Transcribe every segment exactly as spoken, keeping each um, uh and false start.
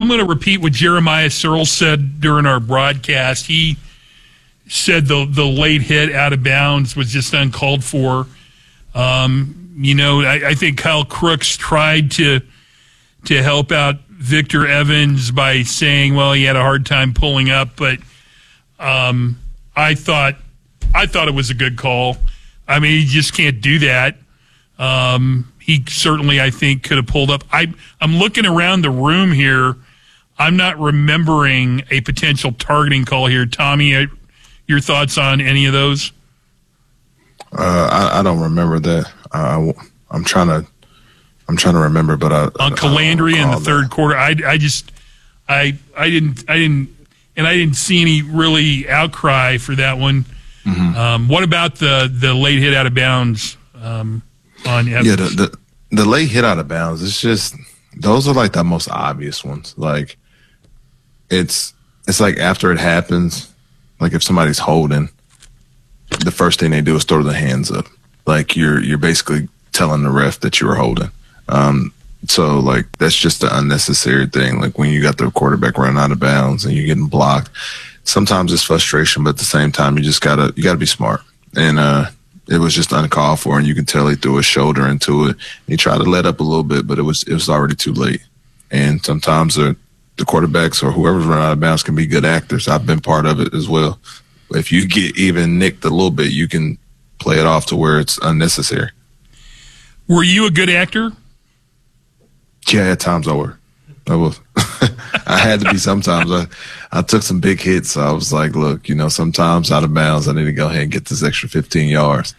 going to repeat what Jeremiah Searle said during our broadcast. He said the the late hit out of bounds was just uncalled for. Um, you know, I, I think Kyle Crooks tried to to help out Victor Evans by saying, well, he had a hard time pulling up, but um, I thought I thought it was a good call. I mean, you just can't do that. Um, he certainly, I think, could have pulled up. I, I'm looking around the room here. I'm not remembering a potential targeting call here. Tommy, I, your thoughts on any of those? Uh, I, I don't remember that. Uh, I'm trying to, I'm trying to remember, but I on Calandria in the third that. quarter. I, I just, I, I didn't, I didn't, and I didn't see any really outcry for that one. Mm-hmm. Um, what about the the late hit out of bounds um, on Evans? Yeah, the, the the late hit out of bounds. It's just those are like the most obvious ones. Like it's it's like after it happens, like if somebody's holding, the first thing they do is throw their hands up. Like you're you're basically telling the ref that you were holding. Um, so like that's just an unnecessary thing. Like when you got the quarterback running out of bounds and you're getting blocked. Sometimes it's frustration, but at the same time, you just gotta you gotta be smart. And uh, it was just uncalled for, and you can tell he threw his shoulder into it. He tried to let up a little bit, but it was it was already too late. And sometimes the the quarterbacks or whoever's running out of bounds can be good actors. I've been part of it as well. If you get even nicked a little bit, you can play it off to where it's unnecessary. Were you a good actor? Yeah, at times I were. I was. I had to be sometimes. I, I took some big hits. So I was like, look, you know, sometimes out of bounds, I need to go ahead and get this extra fifteen yards.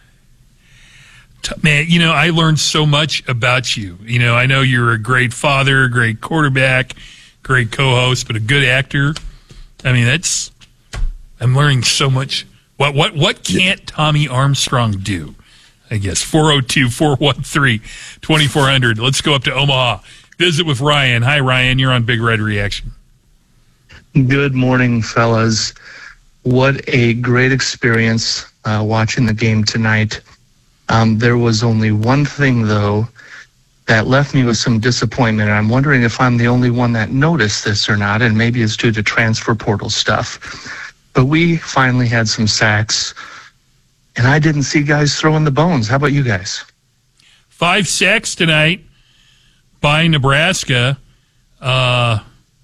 Man, you know, I learned so much about you. You know, I know you're a great father, great quarterback, great co-host, but a good actor. I mean, that's, I'm learning so much. What, what, what can't yeah. Tommy Armstrong do? I guess four oh two, four one three, two four zero zero. Let's go up to Omaha. Visit with Ryan. Hi, Ryan. You're on Big Red Reaction. Good morning, fellas. What a great experience uh, watching the game tonight. Um, there was only one thing, though, that left me with some disappointment. I'm wondering if I'm the only one that noticed this or not, and maybe it's due to transfer portal stuff. But we finally had some sacks, and I didn't see guys throwing the bones. How about you guys? Five sacks tonight by Nebraska. Uh,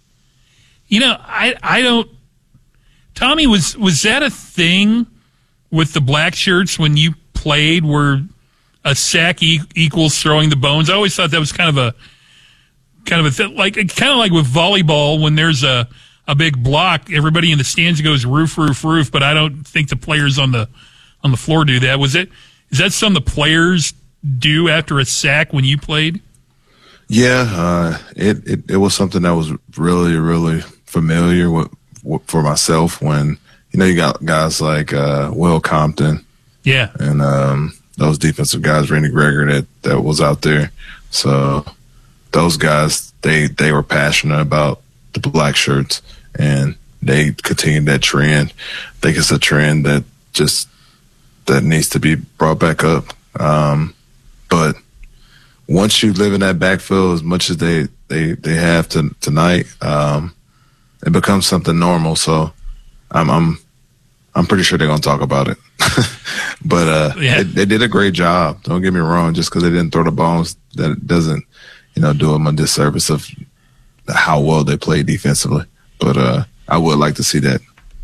you know, I I don't. Tommy, was was that a thing with the black shirts when you played, where a sack e- equals throwing the bones? I always thought that was kind of a kind of a th- like kind of like with volleyball when there's a a big block, everybody in the stands goes roof, roof, roof. But I don't think the players on the on the floor do that. Was it? Is that something the players do after a sack when you played? Yeah, uh, it, it it was something that was really, really familiar with, with, for myself when, you know, you got guys like uh, Will Compton. Yeah. And um, those defensive guys, Randy Greger, that, that was out there. So those guys, they, they were passionate about the black shirts, and they continued that trend. I think it's a trend that just that needs to be brought back up. Um, but once you live in that backfield as much as they, they, they have to, tonight, um, it becomes something normal. So I'm I'm I'm pretty sure they're gonna talk about it. But uh, yeah. they, they did a great job. Don't get me wrong. Just because they didn't throw the bones, that doesn't, you know, do them a disservice of how well they play defensively. But uh, I would like to see that.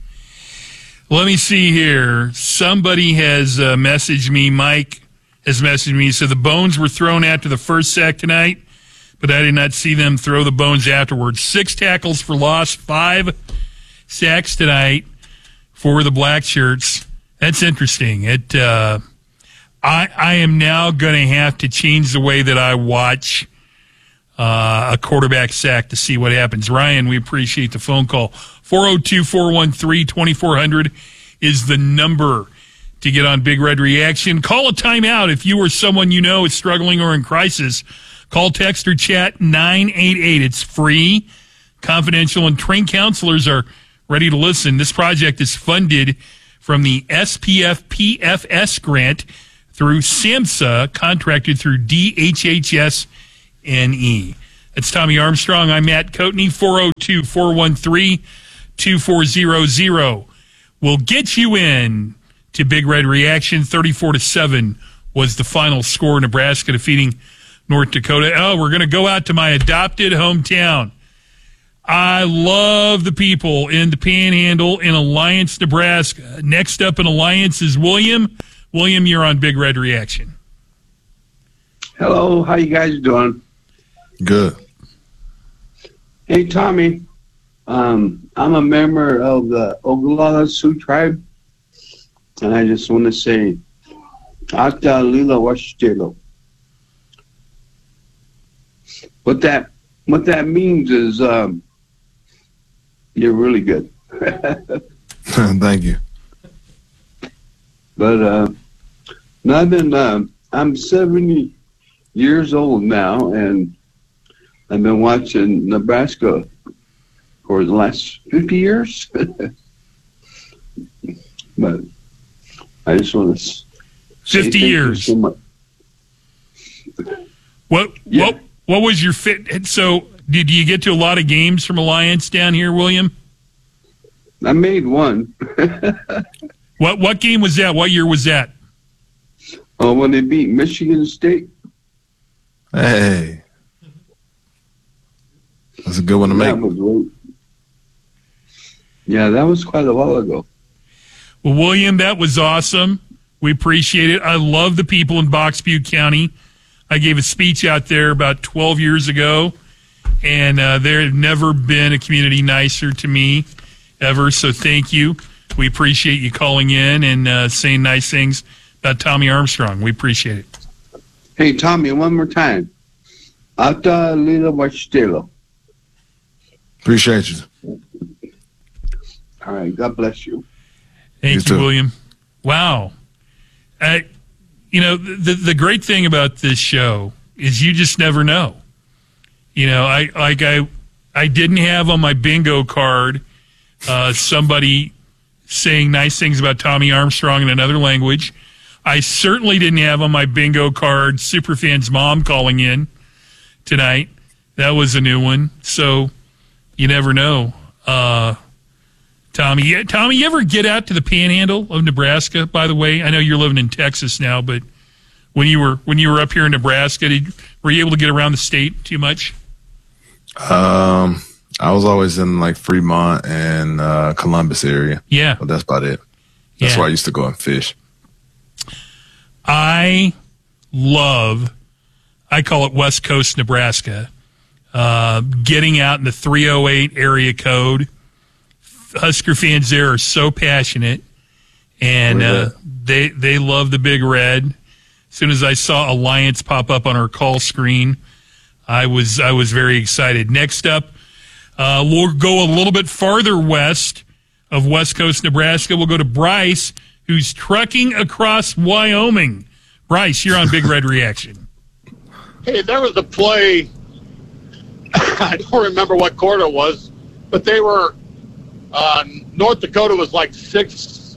Let me see here. Somebody has uh, messaged me. Mike has messaged me. So the bones were thrown after the first sack tonight, but I did not see them throw the bones afterwards. Six tackles for loss, five sacks tonight for the black shirts. That's interesting. It. Uh, I I am now going to have to change the way that I watch uh, a quarterback sack to see what happens. Ryan, we appreciate the phone call. four oh two, four one three, two four zero zero is the number to get on Big Red Reaction. Call a timeout if you or someone you know is struggling or in crisis. Call, text, or chat nine eight eight. It's free, confidential, and trained counselors are ready to listen. This project is funded from the S P F P F S grant through SAMHSA, contracted through D H H S N E. It's Tommy Armstrong. I'm Matt Coatney. four oh two, four one three, two four zero zero. We'll get you in to Big Red Reaction. thirty-four to seven was the final score. Nebraska defeating North Dakota. Oh, we're going to go out to my adopted hometown. I love the people in the Panhandle in Alliance, Nebraska. Next up in Alliance is William. William, you're on Big Red Reaction. Hello, how you guys doing? Good. Hey, Tommy. Um, I'm a member of the Oglala Sioux tribe, and I just want to say, Ata Lila Washtelo. What that what that means is um, you're really good. Thank you. But uh, no, I've been uh, I'm seventy years old now, and I've been watching Nebraska for the last fifty years. But I just want to fifty years. So much. What Yeah. what what was your fit? So did you get to a lot of games from Alliance down here, William? I made one. What what game was that? What year was that? Oh, when they beat Michigan State. Hey. That's a good one to That make. was way- yeah, that was quite a while ago. Well, William, that was awesome. We appreciate it. I love the people in Box Butte County. I gave a speech out there about twelve years ago, and uh, there have never been a community nicer to me ever, so thank you. We appreciate you calling in and uh, saying nice things about Tommy Armstrong. We appreciate it. Hey, Tommy, one more time. Ata Lila Washtelo. Appreciate you. All right, God bless you. Thank You you, too. William. Wow. I, you know, the the great thing about this show is you just never know. You know, I like I I didn't have on my bingo card uh, somebody saying nice things about Tommy Armstrong in another language. I certainly didn't have on my bingo card Superfan's mom calling in tonight. That was a new one. So you never know. Uh, Tommy, yeah, Tommy, you ever get out to the Panhandle of Nebraska? By the way, I know you're living in Texas now, but when you were when you were up here in Nebraska, did, were you able to get around the state too much? Um, I was always in like Fremont and uh, Columbus area. Yeah, But that's about it. That's Yeah. where I used to go and fish. I love. I call it West Coast Nebraska. Uh, getting out in the three oh eight area code. Husker fans there are so passionate, and uh, they they love the Big Red. As soon as I saw Alliance pop up on our call screen, I was I was very excited. Next up, uh, we'll go a little bit farther west of West Coast Nebraska. We'll go to Bryce, who's trucking across Wyoming. Bryce, you're on Big Red Reaction. Hey, there was a play. I don't remember what quarter it was, but they were. Uh, North Dakota was like six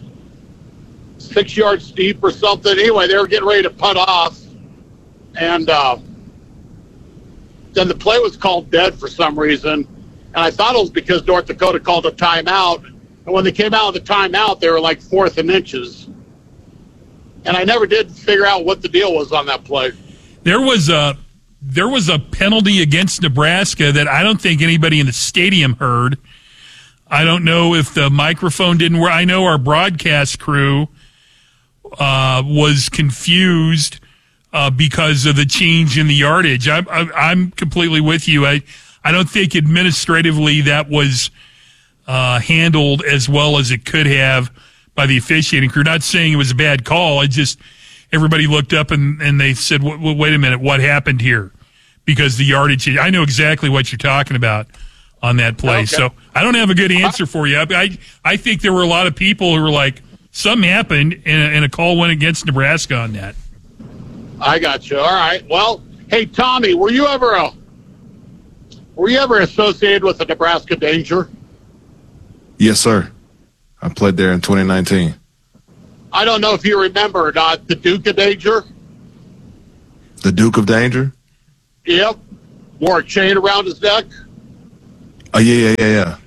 six yards deep or something. Anyway, they were getting ready to punt off, and uh, then the play was called dead for some reason. And I thought it was because North Dakota called a timeout. And when they came out of the timeout, they were like fourth and inches. And I never did figure out what the deal was on that play. There was a there was a penalty against Nebraska that I don't think anybody in the stadium heard. I don't know if the microphone didn't work. I know our broadcast crew uh, was confused uh, because of the change in the yardage. I'm, I'm completely with you. I, I don't think administratively that was uh, handled as well as it could have by the officiating crew. Not saying it was a bad call. I just everybody looked up and, and they said, wait a minute, what happened here? Because the yardage, I know exactly what you're talking about on that play. Okay. So I don't have a good answer for you. I, I think there were a lot of people who were like, something happened and a, and a call went against Nebraska on that. I got you. All right. Well, hey, Tommy, were you ever a, were you ever associated with the Nebraska Danger? Yes, sir. I played there in twenty nineteen. I don't know if you remember or not, the Duke of Danger. The Duke of Danger? Yep. wore a chain around his neck. Oh yeah, yeah, yeah, yeah.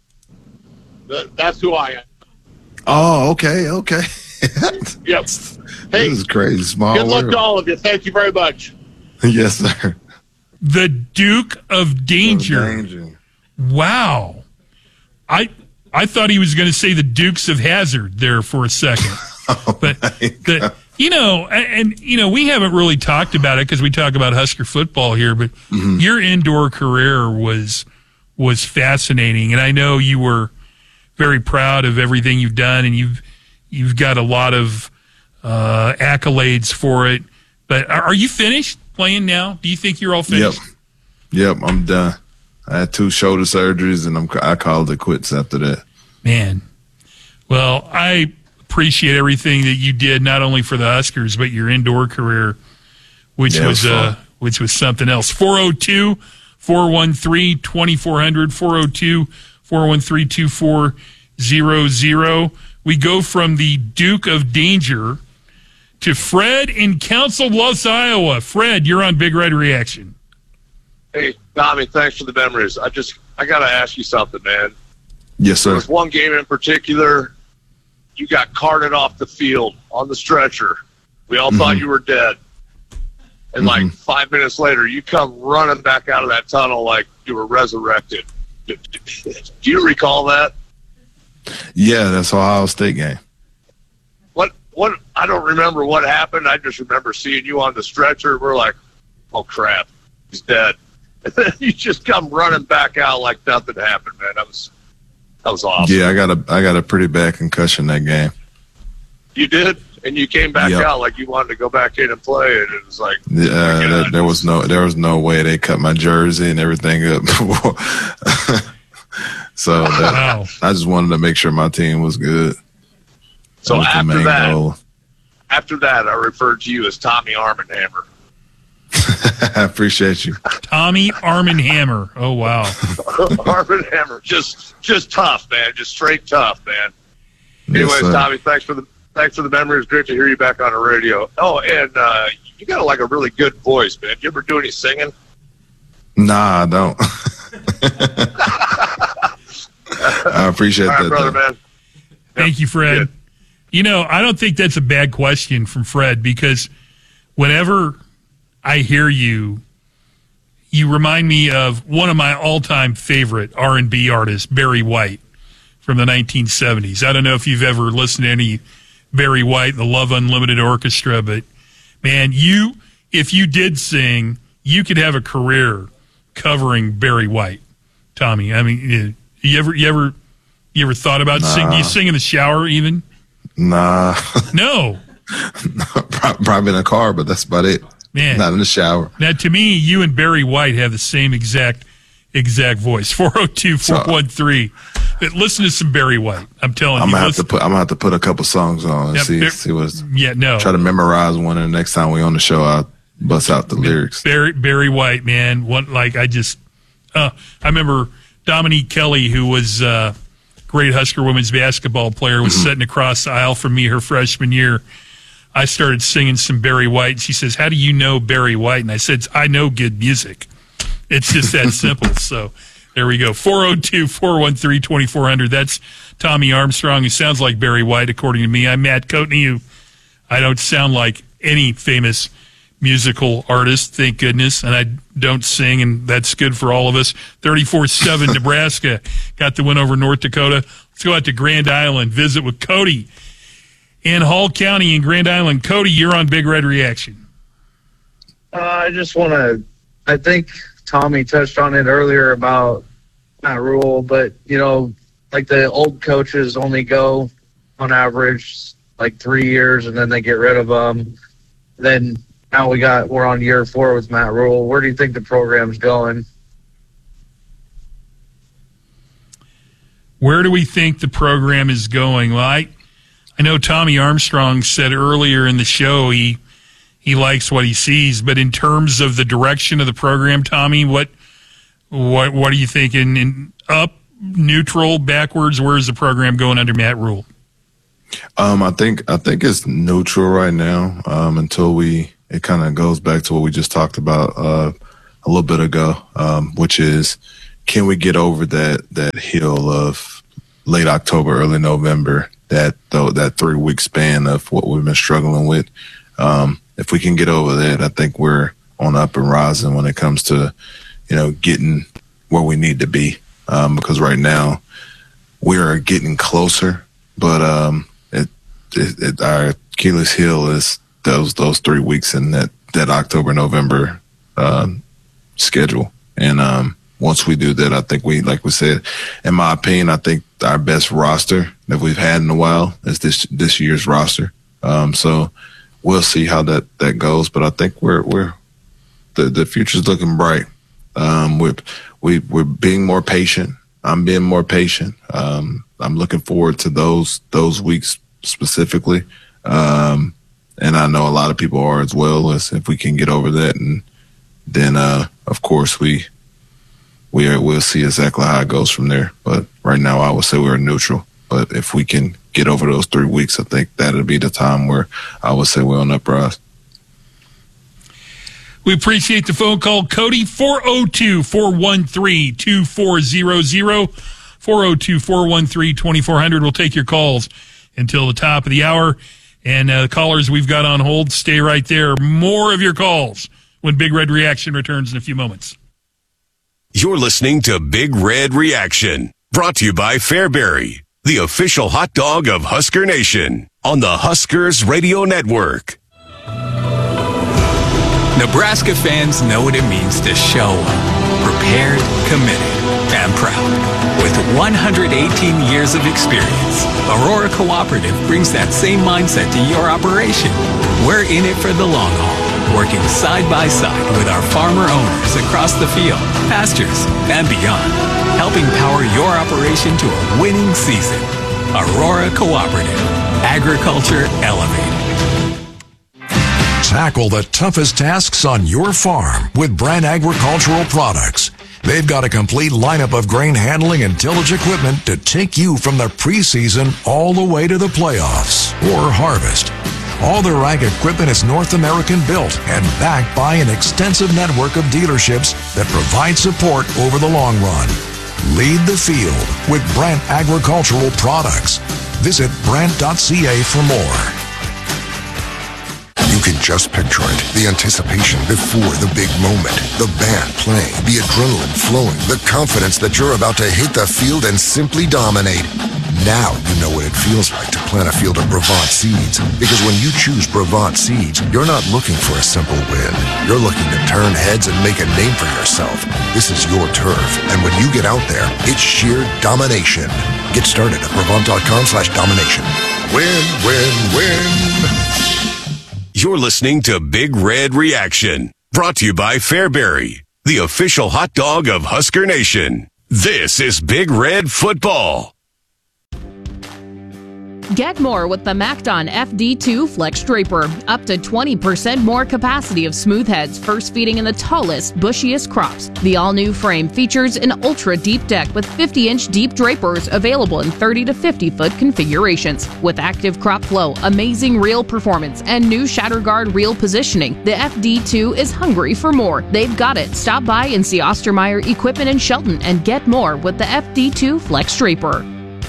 That, that's who I am. Oh, okay, okay. Yep. Hey, this is crazy. Small good luck world. to all of you. Thank you very much. Yes, sir. The Duke of Danger. Danger. Wow. I I thought he was going to say the Dukes of Hazzard there for a second. Oh, but the, you know, and, and you know, we haven't really talked about it because we talk about Husker football here, but mm-hmm. your indoor career was was fascinating, and I know you were very proud of everything you've done, and you've you've got a lot of uh, accolades for it. But are, are you finished playing now? Do you think you're all finished? Yep. Yep, I'm done. I had two shoulder surgeries, and I'm I called it quits after that. Man, well, I appreciate everything that you did, not only for the Huskers but your indoor career, which yeah, was, was uh, which was something else. four oh two, four one three, two four zero zero, four oh two, four one three, two four zero zero. We go from the Duke of Danger to Fred in Council Bluffs, Iowa. Fred, you're on Big Red Reaction. Hey, Tommy, thanks for the memories. I just, I got to ask you something, man. Yes, There sir. was one game in particular, you got carted off the field on the stretcher. We all mm-hmm. thought you were dead. And mm-hmm. like five minutes later, you come running back out of that tunnel like you were resurrected. Do you recall that? Yeah, that's Ohio State game. What, what, I don't remember what happened. I just remember seeing you on the stretcher. We're like, oh, crap, he's dead. And then you just come running back out like nothing happened, man. That was that was awesome. Yeah, I got a I got a pretty bad concussion that game. You did, and you came back Yep. out like you wanted to go back in and play, and it was like, Uh, there, there was no there was no way they cut my jersey and everything up. So that, Wow. I just wanted to make sure my team was good. So That was the after main that, goal. after that, I referred to you as Tommy Arm and Hammer. I appreciate you. Tommy Arm and Hammer. Oh, wow. Arm and Hammer, just just tough, man, just straight tough, man. Yes, Anyways, sir. Tommy, thanks for the thanks for the memories. Great to hear you back on the radio. Oh, and uh, you got like a really good voice, man. You ever do any singing? Nah, I don't. I appreciate All right, that, brother, though. man. Thank you, Fred. Good. You know, I don't think that's a bad question from Fred because whenever I hear you, you remind me of one of my all-time favorite R and B artists, Barry White, from the nineteen seventies. I don't know if you've ever listened to any Barry White, the Love Unlimited Orchestra, but, man, you, if you did sing, you could have a career covering Barry White, Tommy. I mean, you, you ever, you ever, you ever thought about Nah. singing? Do you sing in the shower even? Nah, No. probably in a car, but that's about it. Man. Not in the shower. Now, to me, you and Barry White have the same exact exact voice. four oh two, four one three. Listen to some Barry White. I'm telling I'm you. gonna have listen- to put I'm gonna have to put a couple songs on and Yeah, see Bar- see what's Yeah, no. try to memorize one, and the next time we on the show, I'll bust out the lyrics. Barry Barry White, man. One like I just uh, I remember Dominique Kelly, who was uh, great Husker women's basketball player, was Mm-hmm. sitting across the aisle from me her freshman year. I started singing some Barry White, and she says, "How do you know Barry White?" And I said, "I know good music. It's just that simple." So there we go. four oh two, four one three, two four zero zero. That's Tommy Armstrong, who sounds like Barry White, according to me. I'm Matt Coatney, who I don't sound like any famous musical artist, thank goodness, and I don't sing, and that's good for all of us. thirty-four seven Nebraska got the win over North Dakota. Let's go out to Grand Island, visit with Cody in Hall County in Grand Island. Cody, you're on Big Red Reaction. Uh, I just want to, I think Tommy touched on it earlier about Matt Rule, but, you know, like the old coaches only go on average like three years and then they get rid of them. Then now we got, we're on year four with Matt Rule. Where do you think the program's going? Where do we think the program is going? Well, I, I know Tommy Armstrong said earlier in the show he he likes what he sees, but in terms of the direction of the program, Tommy, what what what are you thinking? In up, neutral, backwards? Where is the program going under Matt Rule? Um, I think I think it's neutral right now. Um, until we it kind of goes back to what we just talked about. Uh, a little bit ago, um, which is, can we get over that that hill of late October, early November, that though that three week span of what we've been struggling with? Um, if we can get over that, I think we're on up and rising when it comes to, you know, getting where we need to be. Um, because right now we are getting closer, but um, it, it, it our Achilles heel is those those three weeks in that that October November um, schedule. And um, once we do that, I think we, like we said, in my opinion, I think our best roster that we've had in a while is this this year's roster. Um, so we'll see how that, that goes, but I think we're we're the the future's looking bright. Um, we're we we're being more patient. I'm being more patient. Um, I'm looking forward to those those weeks specifically, um, and I know a lot of people are as well. As if we can get over that, and then uh, of course we we are, we'll see exactly how it goes from there. But right now, I would say we're neutral. But if we can get over those three weeks, I think that'll be the time where I would say we're on uprise. We appreciate the phone call, Cody. four oh two, four one three, two four zero zero, four oh two, four one three, two four zero zero. We'll take your calls until the top of the hour. And uh, the callers we've got on hold, stay right there. More of your calls when Big Red Reaction returns in a few moments. You're listening to Big Red Reaction, brought to you by Fairbury, the official hot dog of Husker Nation, on the Huskers Radio Network. Nebraska fans know what it means to show up, prepared, committed, and proud. With one hundred eighteen years of experience, Aurora Cooperative brings that same mindset to your operation. We're in it for the long haul, working side by side with our farmer owners across the field, pastures, and beyond, helping power your operation to a winning season. Aurora Cooperative, agriculture elevated. Tackle the toughest tasks on your farm with Brandt Agricultural Products. They've got a complete lineup of grain handling and tillage equipment to take you from the preseason all the way to the playoffs or harvest. All their ag equipment is North American built and backed by an extensive network of dealerships that provide support over the long run. Lead the field with Brandt Agricultural Products. Visit brandt dot c a for more. You can just picture it. The anticipation before the big moment. The band playing, the adrenaline flowing, the confidence that you're about to hit the field and simply dominate. Now you know what it feels like to plant a field of Brevant seeds. Because when you choose Brevant seeds, you're not looking for a simple win. You're looking to turn heads and make a name for yourself. This is your turf. And when you get out there, it's sheer domination. Get started at Brevant dot com slash domination. Win, win, win. You're listening to Big Red Reaction, brought to you by Fairbury, the official hot dog of Husker Nation. This is Big Red Football. Get more with the MacDon F D two Flex Draper. Up to twenty percent more capacity of smooth heads, first feeding in the tallest, bushiest crops. The all-new frame features an ultra-deep deck with fifty-inch deep drapers available in thirty to fifty foot configurations. With active crop flow, amazing reel performance, and new shatter guard reel positioning, the F D two is hungry for more. They've got it. Stop by and see Ostermeyer Equipment in Shelton and get more with the F D two Flex Draper.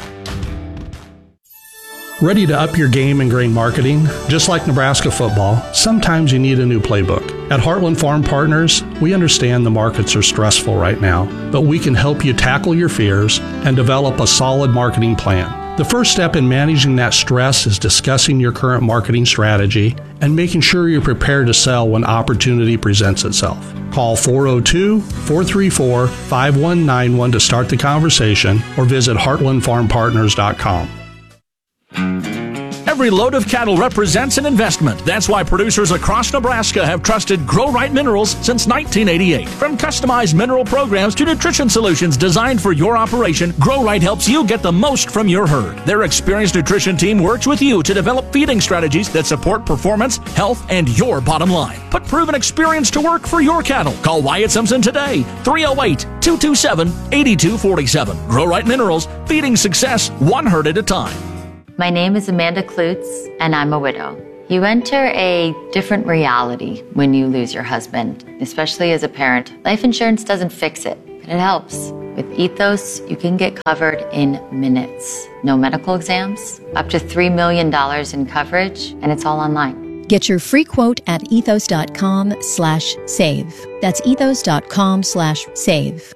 Ready to up your game in grain marketing? Just like Nebraska football, sometimes you need a new playbook. At Heartland Farm Partners, we understand the markets are stressful right now, but we can help you tackle your fears and develop a solid marketing plan. The first step in managing that stress is discussing your current marketing strategy and making sure you're prepared to sell when opportunity presents itself. Call four oh two, four three four, five one nine one to start the conversation or visit heartland farm partners dot com. Every load of cattle represents an investment. That's why producers across Nebraska have trusted Grow Right Minerals since nineteen eighty-eight. From customized mineral programs to nutrition solutions designed for your operation, Grow Right helps you get the most from your herd. Their experienced nutrition team works with you to develop feeding strategies that support performance, health, and your bottom line. Put proven experience to work for your cattle. Call Wyatt Simpson today, three oh eight, two two seven, eight two four seven. Grow Right Minerals, feeding success one herd at a time. My name is Amanda Klutz, and I'm a widow. You enter a different reality when you lose your husband, especially as a parent. Life insurance doesn't fix it, but it helps. With Ethos, you can get covered in minutes. No medical exams, up to three million dollars in coverage, and it's all online. Get your free quote at ethos.com slash save. That's ethos.com slash save.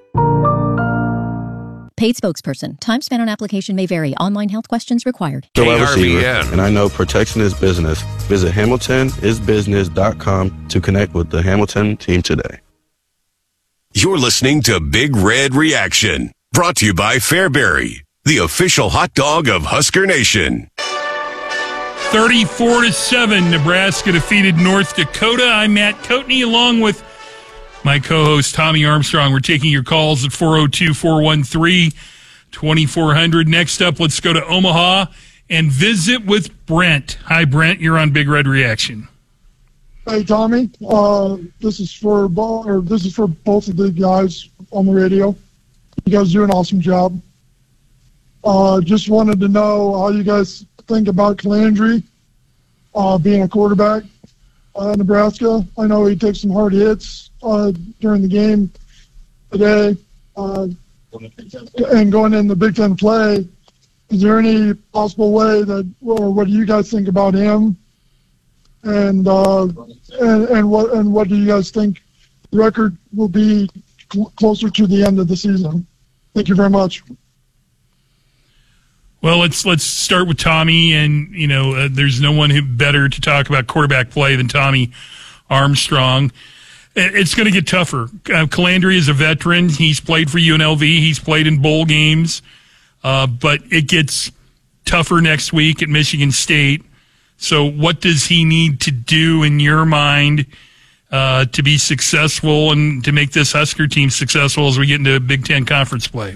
Paid spokesperson. Time spent on application may vary. Online health questions required. K R V N. And I know protection is business. Visit hamilton is business dot com to connect with the Hamilton team today. You're listening to Big Red Reaction, brought to you by Fairbury, the official hot dog of Husker Nation. thirty-four to seven, Nebraska defeated North Dakota. I'm Matt Coatney, along with my co-host Tommy Armstrong. We're taking your calls at four oh two, four one three, two four zero zero. Next up, let's go to Omaha and visit with Brent. Hi, Brent. You're on Big Red Reaction. Hey, Tommy. Uh, this is for bo- or this is for both of the guys on the radio. You guys do an awesome job. Uh, just wanted to know how you guys think about Calandry uh, being a quarterback uh, in Nebraska. I know he took some hard hits uh, during the game today. Uh, and going in the Big Ten play, is there any possible way that, or what do you guys think about him? And, uh, and and what and what do you guys think the record will be cl- closer to the end of the season? Thank you very much. Well, let's let's start with Tommy, and you know, uh, there's no one who better to talk about quarterback play than Tommy Armstrong. It's going to get tougher. Uh, Calandry is a veteran. He's played for U N L V. He's played in bowl games, uh, but it gets tougher next week at Michigan State. So what does he need to do in your mind uh, to be successful and to make this Husker team successful as we get into Big Ten conference play?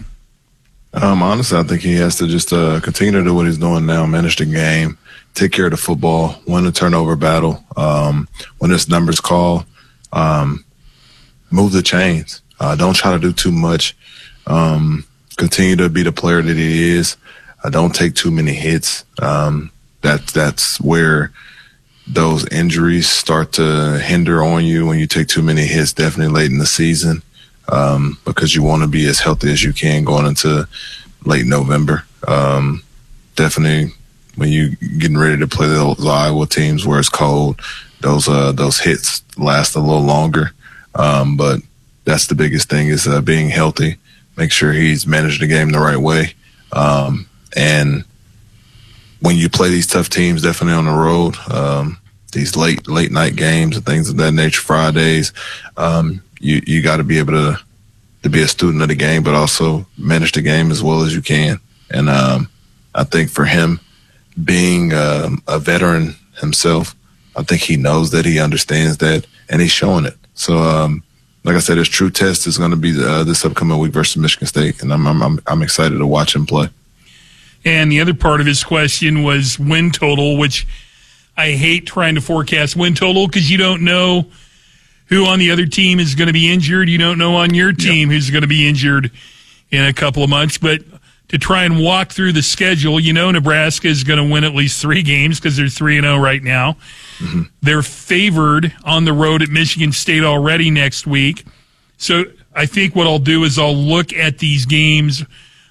Um, honestly, I think he has to just uh, continue to do what he's doing now, manage the game, take care of the football, win the turnover battle. Um, when this number's called, um, move the chains. Uh, don't try to do too much. Um, continue to be the player that he is. Uh, don't take too many hits. Um, that, that's where those injuries start to hinder on you when you take too many hits, definitely late in the season. Um, because you want to be as healthy as you can going into late November. Um, definitely when you getting ready to play those Iowa teams where it's cold, those, uh, those hits last a little longer. Um, but that's the biggest thing is, uh, being healthy, make sure he's managed the game the right way. Um, and when you play these tough teams, definitely on the road, um, these late, late night games and things of that nature, Fridays, um, You you got to be able to to be a student of the game, but also manage the game as well as you can. And um, I think for him, being uh, a veteran himself, I think he knows that, he understands that, and he's showing it. So, um, like I said, his true test is going to be uh, this upcoming week versus Michigan State, and I'm, I'm I'm excited to watch him play. And the other part of his question was win total, which I hate trying to forecast win total because you don't know who on the other team is going to be injured. You don't know on your team yep. who's going to be injured in a couple of months. But to try and walk through the schedule, you know Nebraska is going to win at least three games because they're three and oh right now. Mm-hmm. They're favored on the road at Michigan State already next week. So I think what I'll do is I'll look at these games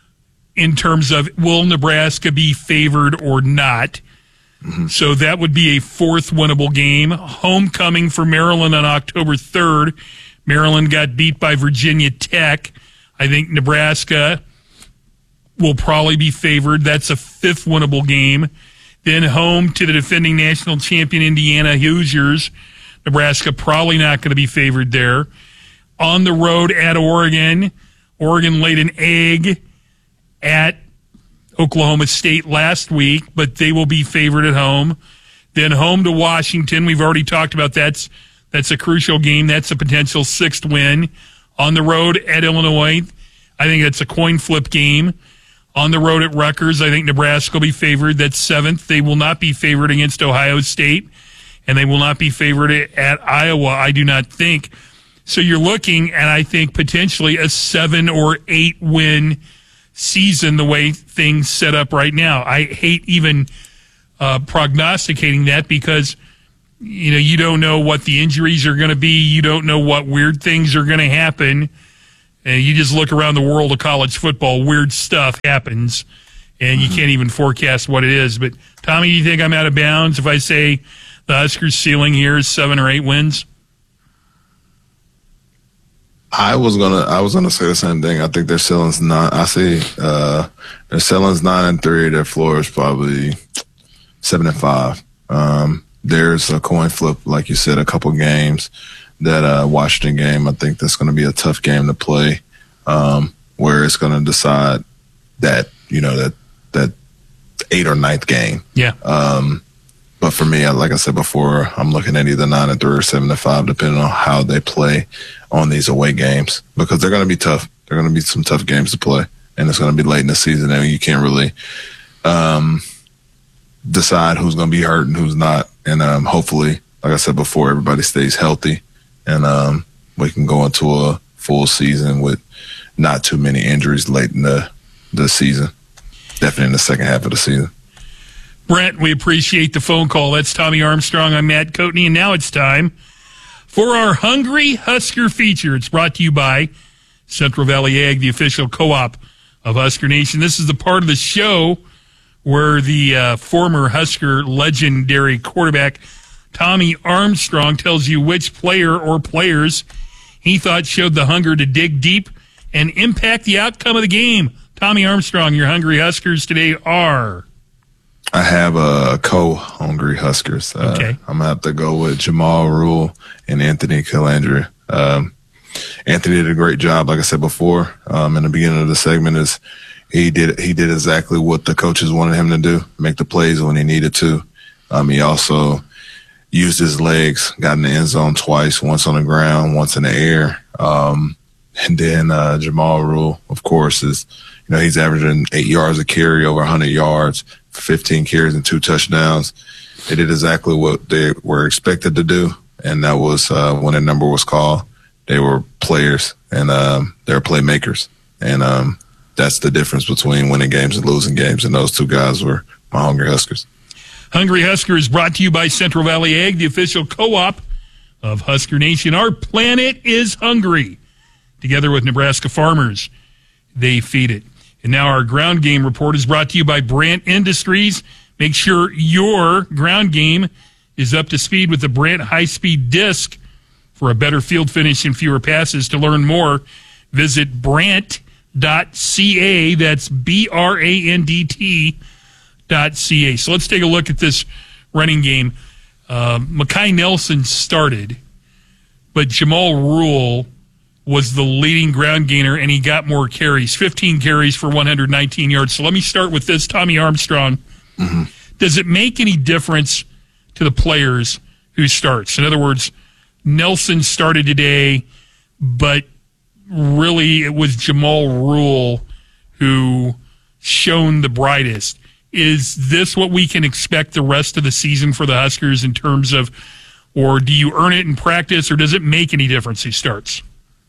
in terms of will Nebraska be favored or not. Mm-hmm. So that would be a fourth winnable game. Homecoming for Maryland on October third. Maryland got beat by Virginia Tech. I think Nebraska will probably be favored. That's a fifth winnable game. Then home to the defending national champion Indiana Hoosiers. Nebraska probably not going to be favored there. On the road at Oregon. Oregon laid an egg at Oklahoma State last week, but they will be favored at home. Then home to Washington. We've already talked about that's that's a crucial game. That's a potential sixth win. On the road at Illinois, I think that's a coin flip game. On the road at Rutgers, I think Nebraska will be favored. That's seventh. They will not be favored against Ohio State, and they will not be favored at Iowa, I do not think. So you're looking at, I think, potentially a seven or eight win season the way things set up right now. I hate even uh, prognosticating that because, you know, you don't know what the injuries are going to be. You don't know what weird things are going to happen. And you just look around the world of college football, weird stuff happens, and you mm-hmm. can't even forecast what it is. But, Tommy, do you think I'm out of bounds if I say the Huskers' ceiling here is seven or eight wins? I was gonna, I was gonna say the same thing. I think their ceiling's nine. I see uh, their ceiling's nine and three. Their floor is probably seven and five. Um, there's a coin flip, like you said, a couple games. That uh, Washington game, I think that's going to be a tough game to play, um, where it's going to decide that you know that that eight or ninth game. Yeah. Um, but for me, like I said before, I'm looking at either nine and three or seven and five, depending on how they play on these away games, because they're going to be tough. They're going to be some tough games to play, and it's going to be late in the season, and you can't really um, decide who's going to be hurt and who's not. And um, hopefully, like I said before, everybody stays healthy, and um, we can go into a full season with not too many injuries late in the the season. Definitely in the second half of the season. Brent, we appreciate the phone call. That's Tommy Armstrong. I'm Matt Coatney, and now it's time for our Hungry Husker feature. It's brought to you by Central Valley Ag, the official co-op of Husker Nation. This is the part of the show where the uh, former Husker legendary quarterback Tommy Armstrong tells you which player or players he thought showed the hunger to dig deep and impact the outcome of the game. Tommy Armstrong, your Hungry Huskers today are... I have a uh, co-Hungry Huskers. Uh, okay. I'm going to have to go with Jamal Rule and Anthony Calandria. Um, Anthony did a great job, like I said before, um, in the beginning of the segment. Is he did he did exactly what the coaches wanted him to do, make the plays when he needed to. Um, he also used his legs, got in the end zone twice, once on the ground, once in the air. Um, and then uh, Jamal Rule, of course, is you know he's averaging eight yards a carry, over one hundred yards, fifteen carries and two touchdowns. They did exactly what they were expected to do, and that was uh, when a number was called. They were players, and um, they're playmakers, and um, that's the difference between winning games and losing games, and those two guys were my Hungry Huskers. Hungry Husker is brought to you by Central Valley Ag, the official co-op of Husker Nation. Our planet is hungry. Together with Nebraska farmers, they feed it. And now our ground game report is brought to you by Brandt Industries. Make sure your ground game is up to speed with the Brandt high-speed disc for a better field finish and fewer passes. To learn more, visit brandt dot c a. That's B R A N D T dot C A. So let's take a look at this running game. Uh, Mekhi Nelson started, but Jamal Rule was the leading ground gainer, and he got more carries, fifteen carries for one hundred nineteen yards. So let me start with this, Tommy Armstrong. Mm-hmm. Does it make any difference to the players who starts? In other words, Nelson started today, but really it was Jamal Rule who shone the brightest. Is this what we can expect the rest of the season for the Huskers in terms of, or do you earn it in practice, or does it make any difference who starts?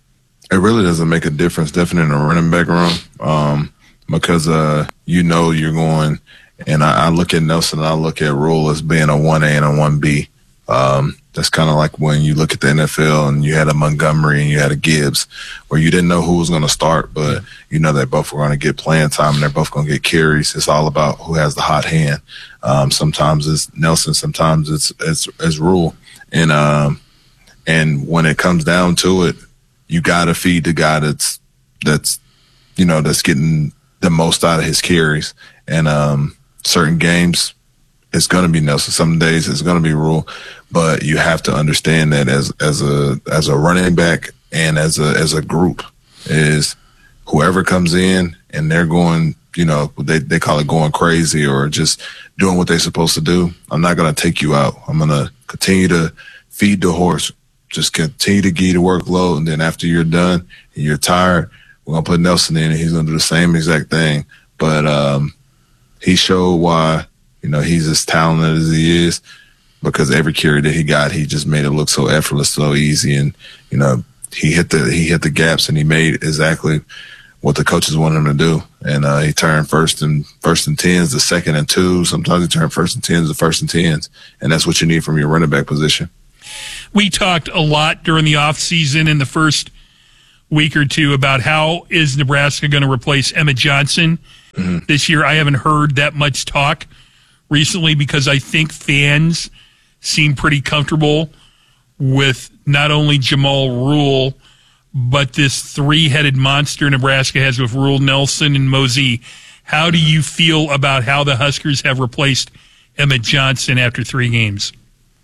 It really doesn't make a difference, definitely in the running back room, um, because uh, you know you're going, and I, I look at Nelson and I look at Rule as being a one A and a one B. Um, that's kind of like when you look at the N F L and you had a Montgomery and you had a Gibbs, where you didn't know who was going to start, but you know they both were going to get playing time and they're both going to get carries. It's all about who has the hot hand. Um, sometimes it's Nelson, sometimes it's it's, it's Rule, and um, and when it comes down to it, you got to feed the guy that's that's you know that's getting the most out of his carries. And um, certain games, it's going to be Nelson. Some days it's going to be Rule, but you have to understand that as as a as a running back and as a as a group is whoever comes in and they're going, you know, they they call it going crazy or just doing what they're supposed to do. I'm not going to take you out. I'm going to continue to feed the horse. Just continue to give you the workload, and then after you're done and you're tired, we're going to put Nelson in, and he's going to do the same exact thing. But um, he showed why, you know, he's as talented as he is, because every carry that he got, he just made it look so effortless, so easy. And, you know, he hit the he hit the gaps, and he made exactly what the coaches want him to do. And uh, he turned first and first and tens to second and two. Sometimes he turned first and tens to first and tens. And that's what you need from your running back position. We talked a lot during the offseason in the first week or two about how is Nebraska going to replace Emmett Johnson mm-hmm. this year. I haven't heard that much talk recently because I think fans seem pretty comfortable with not only Jamal Rule, but this three-headed monster Nebraska has with Rule, Nelson, and Mosey. How do you feel about how the Huskers have replaced Emmett Johnson after three games?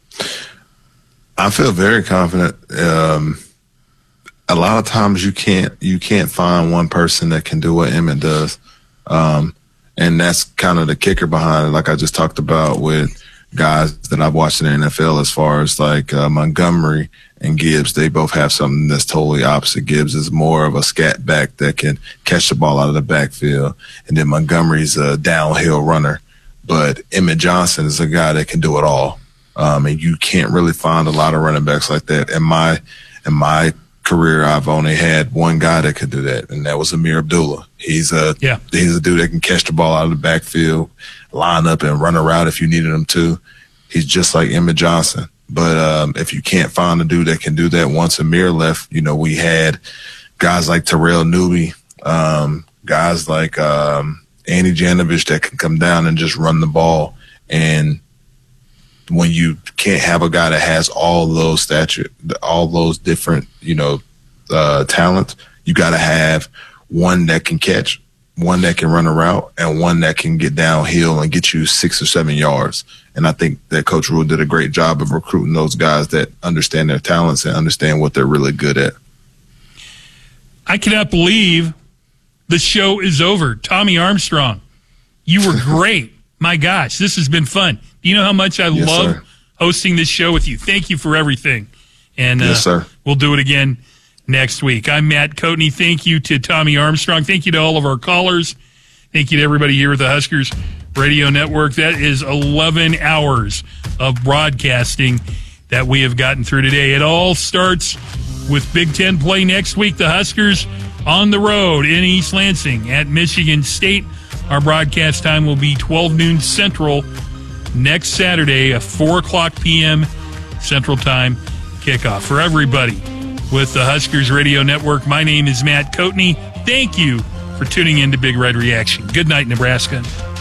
I feel very confident. Um, a lot of times you can't you can't find one person that can do what Emmett does, um, and that's kind of the kicker behind it. Like I just talked about with guys that I've watched in the N F L, as far as like uh, Montgomery and Gibbs, they both have something that's totally opposite. Gibbs is more of a scat back that can catch the ball out of the backfield, and then Montgomery's a downhill runner. But Emmett Johnson is a guy that can do it all. Um, and you can't really find a lot of running backs like that. In my in my career, I've only had one guy that could do that, and that was Amir Abdullah. He's a yeah. he's a dude that can catch the ball out of the backfield, line up and run a route if you needed him to. He's just like Emmett Johnson. But um, if you can't find a dude that can do that, once Amir left, you know, we had guys like Terrell Newby, um, guys like um, Andy Janovich that can come down and just run the ball. And when you can't have a guy that has all those stature, all those different, you know, uh, talents, you got to have one that can catch, one that can run a route, and one that can get downhill and get you six or seven yards. And I think that Coach Rule did a great job of recruiting those guys that understand their talents and understand what they're really good at. I cannot believe the show is over. Tommy Armstrong, you were great. My gosh, this has been fun. Do you know how much I yes, love sir. hosting this show with you? Thank you for everything. And yes, uh, sir. We'll do it again next week. I'm Matt Coatney. Thank you to Tommy Armstrong. Thank you to all of our callers. Thank you to everybody here at the Huskers Radio Network. That is eleven hours of broadcasting that we have gotten through today. It all starts with Big Ten play next week. The Huskers on the road in East Lansing at Michigan State. Our broadcast time will be twelve noon Central next Saturday, a four o'clock p.m. Central Time kickoff. For everybody with the Huskers Radio Network, my name is Matt Coatney. Thank you for tuning in to Big Red Reaction. Good night, Nebraska.